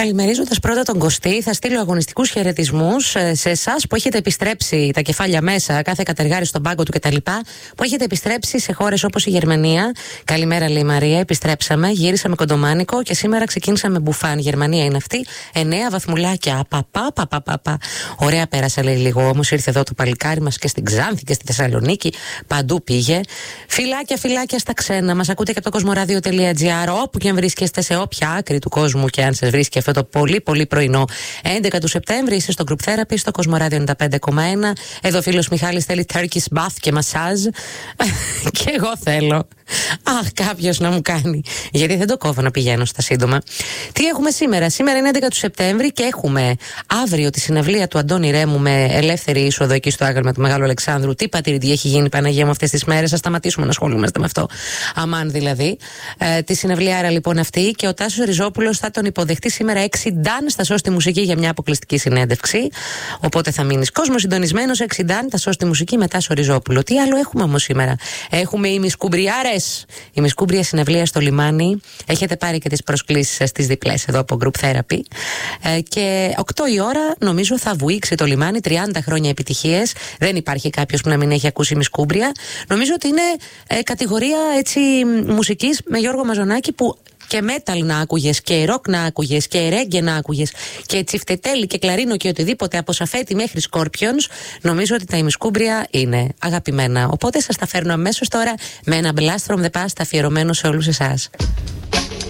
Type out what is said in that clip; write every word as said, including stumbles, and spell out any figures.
Καλημερίζοντας πρώτα τον Κωστή, θα στείλω αγωνιστικούς χαιρετισμούς σε εσάς που έχετε επιστρέψει τα κεφάλια μέσα, κάθε κατεργάρι στον πάγκο του κτλ. Που έχετε επιστρέψει σε χώρες όπως η Γερμανία. Καλημέρα, λέει η Μαρία. Επιστρέψαμε, γύρισαμε κοντομάνικο και σήμερα ξεκίνησαμε μπουφάν. Γερμανία είναι αυτή. Εννέα βαθμουλάκια. Παπα, παπα, παπα. Ωραία πέρασα, λέει λίγο. Όμως ήρθε εδώ το παλικάρι μας και στην Ξάνθη και στη Θεσσαλονίκη. Παντού πήγε. Φιλάκια, φιλάκια στα ξένα. Μας ακούτε και από το κοσμοράδιο τελεία τζι άρ, όπου και αν βρίσκεστε, σε όποια άκρη του κόσμου και αν σας βρίσκει αυτό το πολύ πολύ πρωινό έντεκα του Σεπτέμβρη. Είστε στο Group Therapy, στο Κοσμοράδιο ενενήντα πέντε κόμμα ένα. Εδώ ο φίλος Μιχάλης θέλει Turkish bath και μασάζ. Και εγώ θέλω. Αχ, κάποιος να μου κάνει. Γιατί δεν το κόβω να πηγαίνω στα σύντομα. Τι έχουμε σήμερα? Σήμερα είναι έντεκα του Σεπτέμβρη και έχουμε αύριο τη συναυλία του Αντώνη Ρέμου με ελεύθερη είσοδο εκεί στο άγαλμα του Μεγάλου Αλεξάνδρου. Τι πατηρητή έχει γίνει, Παναγία μου, αυτές τις μέρες. Ας σταματήσουμε να ασχολούμαστε με αυτό. Αμάν δηλαδή. Ε, τη συναυλιάρα λοιπόν αυτή, και ο Τάσος Ριζόπουλος θα τον υποδεχτεί σήμερα έξι νταν στα Σώστη Μουσική για μια αποκλειστική συνέντευξη. Οπότε θα μείνει κόσμο συντονισμένο έξι νταν, τα Σώστη Μουσική με Τάσο Ριζόπουλο. Τι άλλο έχουμε όμως σήμερα? Έχουμε οι Μισκουμπριάρες. Η Μισκούμπρια συναυλία στο λιμάνι. Έχετε πάρει και τις προσκλήσεις σας τις διπλές εδώ από Group Therapy. Ε, και οκτώ η ώρα νομίζω θα βουήξει το λιμάνι. τριάντα χρόνια επιτυχίες. Δεν υπάρχει κάποιος που να μην έχει ακούσει Μισκούμπρια. Νομίζω ότι είναι ε, κατηγορία έτσι μουσικής με Γιώργο Μαζονάκη που και metal να άκουγες και rock να άκουγες και reggae να άκουγες και τσιφτετέλι και κλαρίνο και οτιδήποτε από Σαφέτη μέχρι Scorpions, νομίζω ότι τα ημισκούμπρια είναι αγαπημένα. Οπότε σας τα φέρνω αμέσως τώρα με ένα Blast from the Past αφιερωμένο σε όλους εσάς.